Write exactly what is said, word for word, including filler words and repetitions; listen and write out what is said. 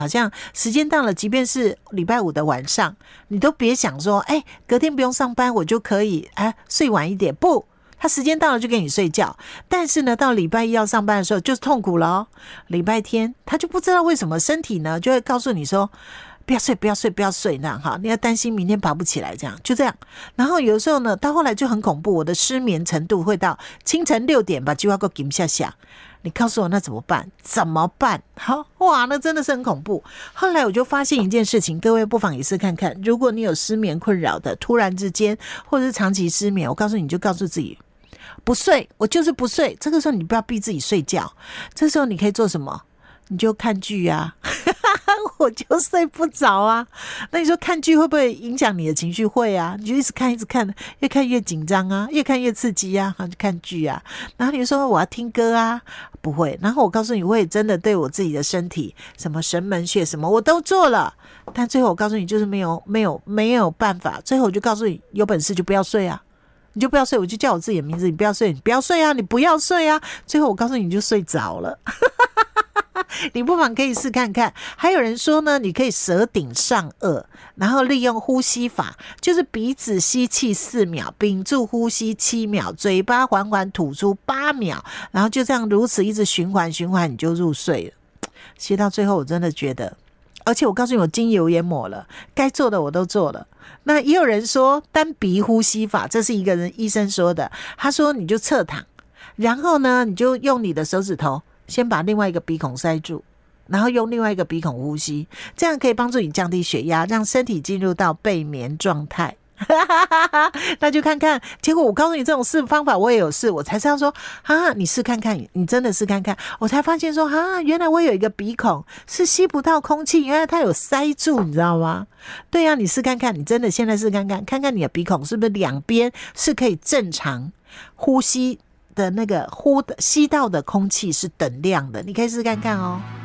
好像时间到了，即便是礼拜五的晚上，你都别想说，哎、欸，隔天不用上班，我就可以哎睡晚一点。不，他时间到了就给你睡觉。但是呢，到礼拜一要上班的时候，就是痛苦了哦。礼拜天他就不知道为什么身体呢，就会告诉你说，不要睡，不要睡，不要睡，那样哈，你要担心明天爬不起来，这样就这样。然后有时候呢，到后来就很恐怖，我的失眠程度会到清晨六点把计划给我给下下。你告诉我那怎么办？怎么办？好哇，那真的是很恐怖。后来我就发现一件事情，各位不妨也是看看，如果你有失眠困扰的，突然之间或者是长期失眠，我告诉你，你就告诉自己不睡，我就是不睡。这个时候你不要逼自己睡觉，这时候你可以做什么？你就看剧啊。我就睡不着啊。那你说看剧会不会影响你的情绪？会啊，你就一直看一直看，越看越紧张啊，越看越刺激啊，就看剧啊。然后你说我要听歌啊，不会。然后我告诉你，我也真的对我自己的身体，什么神门穴什么我都做了，但最后我告诉你就是没有没有没有办法。最后我就告诉你，有本事就不要睡啊，你就不要睡。我就叫我自己的名字，你不要睡，你不要睡啊，你不要睡啊。最后我告诉你，你就睡着了。你不妨可以试看看。还有人说呢，你可以舌顶上颚，然后利用呼吸法，就是鼻子吸气四秒，屏住呼吸七秒，嘴巴缓缓吐出八秒，然后就这样如此一直循环循环，你就入睡了。其实到最后我真的觉得，而且我告诉你，我精油也抹了，该做的我都做了。那也有人说单鼻呼吸法，这是一个人医生说的，他说你就侧躺，然后呢你就用你的手指头先把另外一个鼻孔塞住，然后用另外一个鼻孔呼吸，这样可以帮助你降低血压，让身体进入到备眠状态。那就看看。结果我告诉你，这种试方法我也有试，我才知道说啊，你试看看，你真的试看看。我才发现说啊，原来我有一个鼻孔是吸不到空气，原来它有塞住，你知道吗？对啊，你试看看，你真的现在试看看，看看你的鼻孔是不是两边是可以正常呼吸的，那个呼的吸到的空气是等量的，你可以试看看哦。